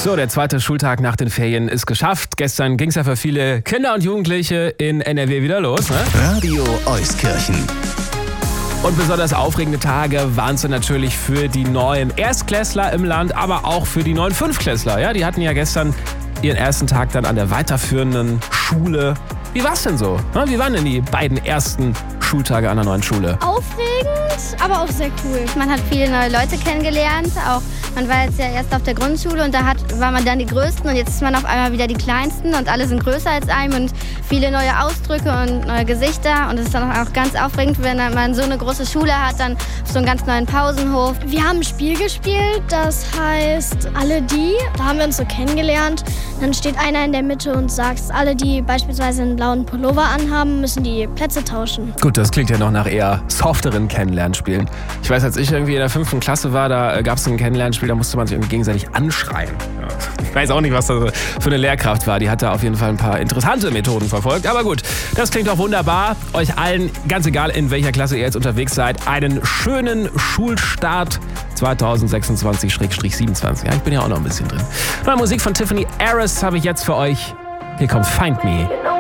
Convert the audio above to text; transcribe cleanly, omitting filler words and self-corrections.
So, der zweite Schultag nach den Ferien ist geschafft. Gestern ging es ja für viele Kinder und Jugendliche in NRW wieder los, ne? Radio Euskirchen. Und besonders aufregende Tage waren es dann natürlich für die neuen Erstklässler im Land, aber auch für die neuen Fünftklässler. Ja, die hatten ja gestern ihren ersten Tag dann an der weiterführenden Schule. Wie war's denn so? Wie waren denn die beiden ersten Schultage an der neuen Schule? Aufregend, aber auch sehr cool. Man hat viele neue Leute kennengelernt. Auch man war jetzt ja erst auf der Grundschule und war man dann die Größten und jetzt ist man auf einmal wieder die Kleinsten und alle sind größer als einem und viele neue Ausdrücke und neue Gesichter. Und es ist dann auch ganz aufregend, wenn man so eine große Schule hat, dann so einen ganz neuen Pausenhof. Wir haben ein Spiel gespielt, das heißt Alle die. Da haben wir uns so kennengelernt. Dann steht einer in der Mitte und sagt, alle die beispielsweise einen blauen Pullover anhaben, müssen die Plätze tauschen. Gut, das klingt ja noch nach eher softeren Kennenlernspielen. Ich weiß, als ich irgendwie in der 5. Klasse war, da gab es ein Kennenlernspiel, da musste man sich irgendwie gegenseitig anschreien. Ja. Ich weiß auch nicht, was das für eine Lehrkraft war. Die hat da auf jeden Fall ein paar interessante Methoden verfolgt. Aber gut, das klingt doch wunderbar. Euch allen, ganz egal in welcher Klasse ihr jetzt unterwegs seid, einen schönen Schulstart 2026/27. Ja, ich bin ja auch noch ein bisschen drin. Neue Musik von Tiffany Harris habe ich jetzt für euch. Hier kommt Find Me.